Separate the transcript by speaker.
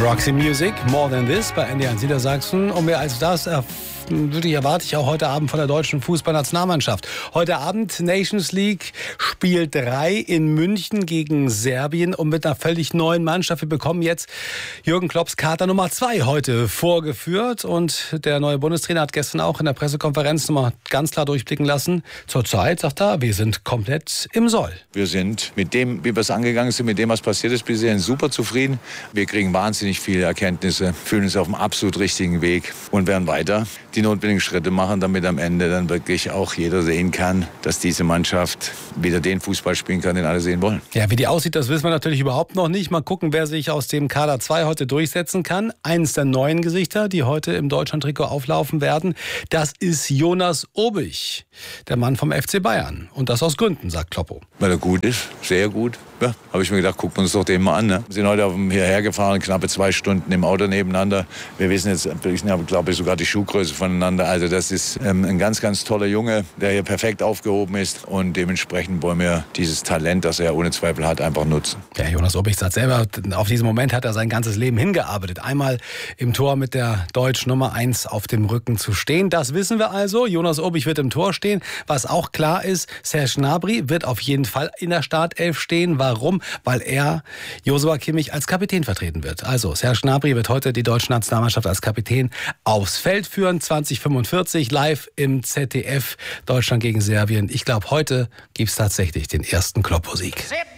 Speaker 1: Roxy Music, More Than This bei NDR Niedersachsen. Und mehr als das erwarte ich auch heute Abend von der deutschen Fußballnationalmannschaft. Heute Abend Nations League Spiel 3 in München gegen Serbien und mit einer völlig neuen Mannschaft. Wir bekommen jetzt Jürgen Klopps Kader Nummer 2 heute vorgeführt. Und der neue Bundestrainer hat gestern auch in der Pressekonferenz nochmal ganz klar durchblicken lassen. Zurzeit, sagt er, wir sind komplett im Soll.
Speaker 2: Wir sind mit dem, wie wir es angegangen sind, mit dem, was passiert ist, bisher super zufrieden. Wir kriegen wahnsinnig viele Erkenntnisse, fühlen uns auf dem absolut richtigen Weg und werden weiter die notwendigen Schritte machen, damit am Ende dann wirklich auch jeder sehen kann, dass diese Mannschaft wieder den Fußball spielen kann, den alle sehen wollen.
Speaker 1: Ja, wie die aussieht, das wissen wir natürlich überhaupt noch nicht. Mal gucken, wer sich aus dem Kader 2 heute durchsetzen kann. Eines der neuen Gesichter, die heute im Deutschland-Trikot auflaufen werden, das ist Jonas Obich, der Mann vom FC Bayern. Und das aus Gründen, sagt Kloppo.
Speaker 2: Weil er gut ist, sehr gut. Ja, habe ich mir gedacht, gucken wir uns doch den mal an. Ne? Wir sind heute hierher gefahren, knappe 2 Stunden im Auto nebeneinander. Wir wissen jetzt, glaube ich, sogar die Schuhgröße voneinander. Also das ist ein ganz, ganz toller Junge, der hier perfekt aufgehoben ist. Und dementsprechend wollen wir dieses Talent, das er ohne Zweifel hat, einfach nutzen.
Speaker 1: Ja, Jonas Obich sagt selber, auf diesen Moment hat er sein ganzes Leben hingearbeitet. Einmal im Tor mit der deutschen Nummer 1 auf dem Rücken zu stehen. Das wissen wir also. Jonas Obich wird im Tor stehen. Was auch klar ist, Serge Gnabry wird auf jeden Fall in der Startelf stehen. Warum? Weil er Joshua Kimmich als Kapitän vertreten wird. Also Serge Gnabry wird heute die deutsche Nationalmannschaft als Kapitän aufs Feld führen. 2045 live im ZDF. Deutschland gegen Serbien. Ich glaube, heute gibt es tatsächlich den ersten Kloppo-Sieg.